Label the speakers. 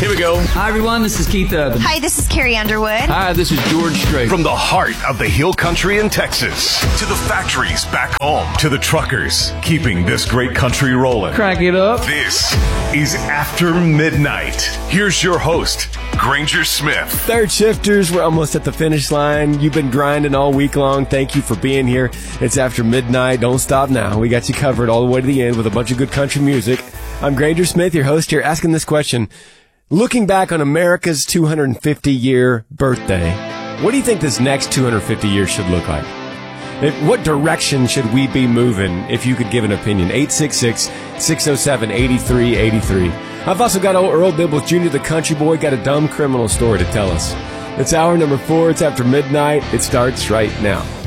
Speaker 1: Here we go.
Speaker 2: Hi, everyone. This is Keith Urban.
Speaker 3: Hi, this is Carrie Underwood.
Speaker 2: Hi, this is George Strait.
Speaker 1: From the heart of the hill country in Texas to the factories back home to the truckers keeping this great country rolling.
Speaker 2: Crack it up.
Speaker 1: This is After Midnight. Here's your host, Granger Smith.
Speaker 4: Third shifters, we're almost at the finish line. You've been grinding all week long. Thank you for being here. It's After Midnight. Don't stop now. We got you covered all the way to the end with a bunch of good country music. I'm Granger Smith, your host here, asking this question. Looking back on America's 250-year birthday, what do you think this next 250 years should look like? What direction should we be moving, if you could give an opinion? 866-607-8383. I've also got old Earl Dibbles Jr., the country boy, got a dumb criminal story to tell us. It's hour number 4. It's After Midnight. It starts right now.